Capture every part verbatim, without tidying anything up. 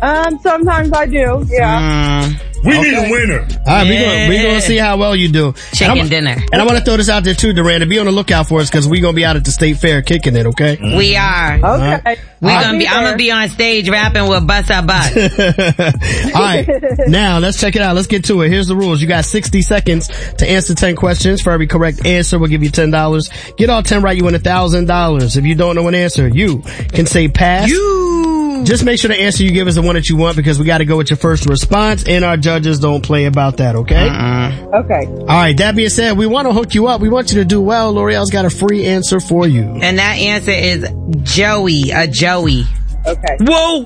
Um, sometimes I do, yeah. Mm. We okay. need a winner. All right, we're gonna, we gonna see how well you do. Chicken dinner. And I want to throw this out there too, Duranda. Be on the lookout for us because we're gonna be out at the State Fair kicking it, okay? Mm. We are. Okay. Right. We gonna be, be I'm gonna be on stage rapping with Busta Butt. All right. Now, let's check it out. Let's get to it. Here's the rules. You got sixty seconds to answer ten questions. For every correct answer, we'll give you ten dollars. Get all ten right, you win one thousand dollars. If you don't know an answer, you can say pass. You. Just make sure the answer you give is the one that you want because we got to go with your first response and our judges don't play about that, okay? Uh-uh. Okay. All right, that being said, we want to hook you up. We want you to do well. L'Oreal's got a free answer for you. And that answer is Joey, a Joey. Okay. Whoa!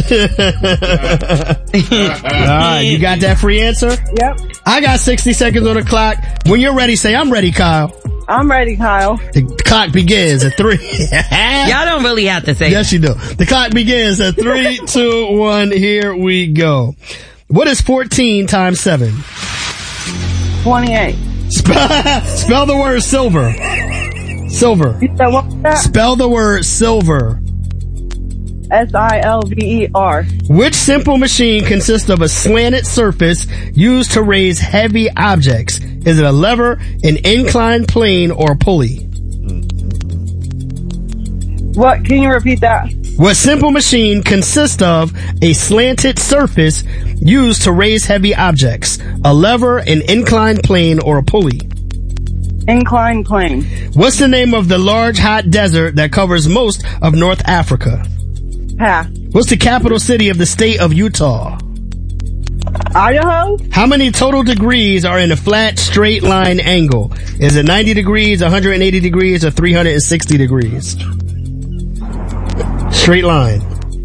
Alright, you got that free answer? Yep. I got sixty seconds on the clock. When you're ready, say, I'm ready, Kyle. I'm ready, Kyle. The clock begins at three. Y'all don't really have to say Yes, that. you do. The clock begins at three, two, one. Here we go. What is fourteen times seven? twenty-eight. Spell, spell the word silver. Silver. You said what was that? Spell the word silver. S I L V E R. Which simple machine consists of a slanted surface used to raise heavy objects? Is it a lever, an inclined plane, or a pulley? What? Can you repeat that? What simple machine consists of a slanted surface used to raise heavy objects? A lever, an inclined plane, or a pulley? Inclined plane. What's the name of the large hot desert that covers most of North Africa? Pass. What's the capital city of the state of Utah? Idaho? How many total degrees are in a flat straight line angle? Is it ninety degrees, one hundred eighty degrees, or three hundred sixty degrees? Straight line.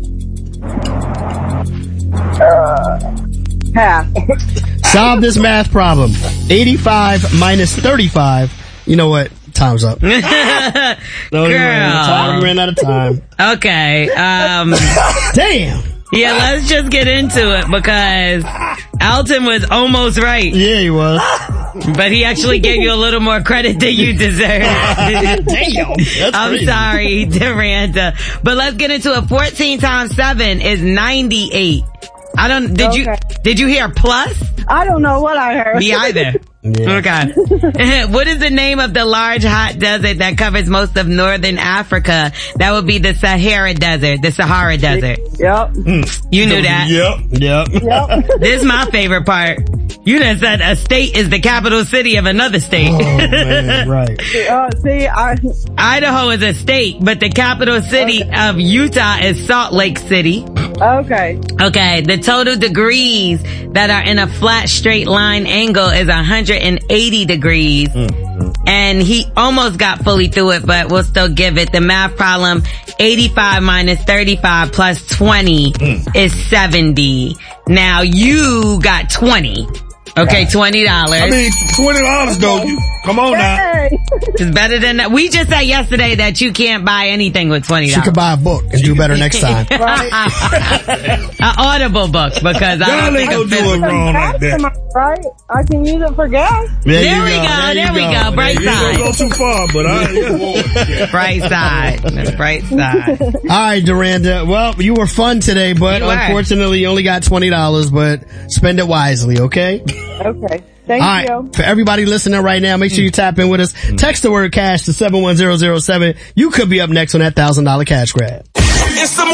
Uh, pass. Solve this math problem. eighty-five minus thirty-five. You know what? Time's up. No, Girl. we ran out of time. We ran out of time. Okay. Um. Damn. Yeah, let's just get into it because Alton was almost right. Yeah, he was. But he actually gave you a little more credit than you deserve. Damn. That's I'm crazy. sorry, Duranda. But let's get into it. fourteen times seven is ninety-eight. I don't, did okay. you, did you hear plus? I don't know what I heard. Me either. Yeah. Okay. What is the name of the large hot desert that covers most of northern Africa? That would be the Sahara Desert, the Sahara Desert. Yep. You knew that. Yep. Yep. Yep. This is my favorite part. You done said a state is the capital city of another state. Oh, man, right. Uh, see, I... Idaho is a state, but the capital city okay. of Utah is Salt Lake City. Okay. Okay, the total degrees that are in a flat straight line angle is one hundred eighty degrees. Mm-hmm. And he almost got fully through it, but we'll still give it. The math problem, eighty-five minus thirty-five plus twenty mm. is seventy. Now you got twenty. Okay, twenty dollars. I mean, twenty dollars though. You, come on now. It's better than that. We just said yesterday that you can't buy anything with twenty dollars. She could buy a book and do better next time. Right. An Audible book because I don't think I'll do it wrong like that. Right? I can use it for gas. There, there we go. go. There, there we go. go. Bright you side. You don't go too far, but I, yeah. Bright side. That's bright side. All right, Duranda. Well, you were fun today, but unfortunately you only got twenty dollars, but spend it wisely, okay? Okay. Thank All right. you. For everybody listening right now, make sure you tap in with us. Text the word cash to seven one zero zero seven. You could be up next on that one thousand dollars cash grab. It's the